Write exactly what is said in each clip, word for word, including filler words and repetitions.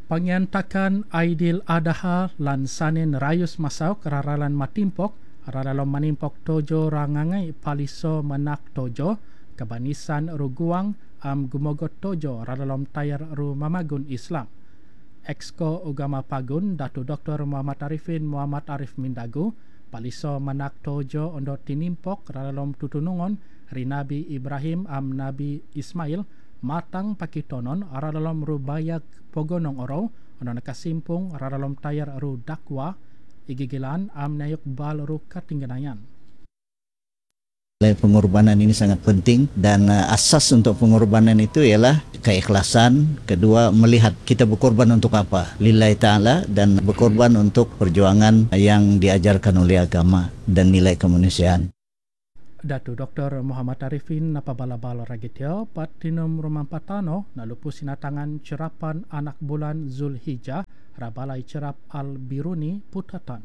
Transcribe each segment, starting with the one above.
Pangiantakan Aidil Adha lan Sanin Rayus Masau keraralan Matimpok, aralalom manimpok tojo rangangai paliso menak tojo, kabanisan ruguang am gumogot tojo aralalom tayar ru mamagun Islam. Exco Ugama Pagun, Datu Doktor Muhammad Arifin Muhammad Arif Mindagu, paliso menak tojo ondot tinimpok aralalom tutunungon, Rinabi Ibrahim am Nabi Ismail, matang pakitonon aralalom rubayak pogonong oro ono nakasimpung aralalom tayar ru dakwa igigilan am nayuk bal ru katingganayan. Pengorbanan ini sangat penting dan uh, asas untuk pengorbanan itu ialah keikhlasan. Kedua, melihat kita berkorban untuk apa, lillahi ta'ala, dan berkorban untuk perjuangan yang diajarkan oleh agama dan nilai kemanusiaan. Datu Doktor Muhammad Arifin napabalabal ragityo patinum rumampatano nalupu sinatangan cerapan anak bulan Zulhijjah rabalai cerap Al-Biruni Putatan.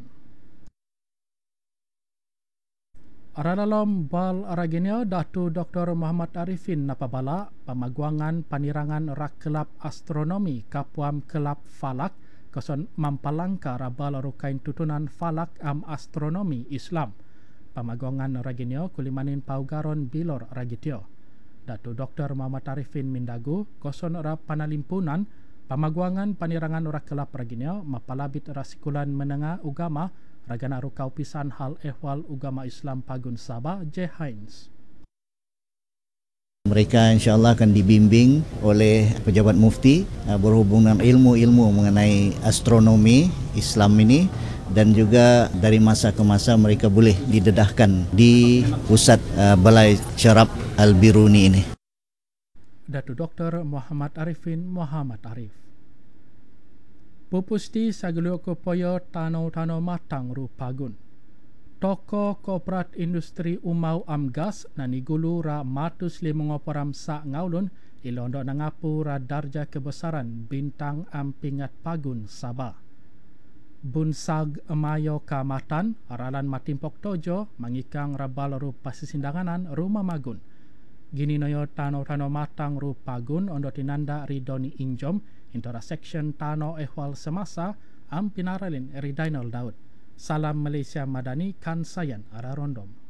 Aralalom bal araginyo Datu Doktor Muhammad Arifin napabala pamaguangan panirangan rak kelab astronomi kapuam kelab falak koson mampalangka rabal rukain tutunan falak am astronomi Islam. Pamagongan raginyo kulimanin paugaron bilor ragityo. Datu Doktor Muhammad Arifin Mindagu koson ra panalimpunan pamaguangan panirangan ora kelap raginyo mapalabit rasikulan menengah ugama ragana rukau pisan hal ehwal ugama Islam Pagun Sabah J. Hines. Mereka insyaAllah akan dibimbing oleh pejabat mufti berhubungan ilmu-ilmu mengenai astronomi Islam ini, dan juga dari masa ke masa mereka boleh didedahkan di pusat uh, Balai Cerap Al-Biruni ini. Datu Doktor Muhammad Arifin Muhammad Arif. Pupusti sagulio kopoyo tano-tano matang rupagun. Toko Koperat Industri Umau Amgas nanigulu ra matus limongoporam sa ngaulun ilondo nangapu ra darja kebesaran bintang ampingat pagun Sabah. Bunsag Emayo Kamatan, aralan Matimpok Tojo, mangikang rabal ru pasisindanganan rumah magun. Gini noyo tano-tano matang ru pagun ondo tinanda ridoni injom, intora section tano ehwal semasa, am pinaralin Ridainal Daud. Salam Malaysia Madani, Kansayan, Ararondom.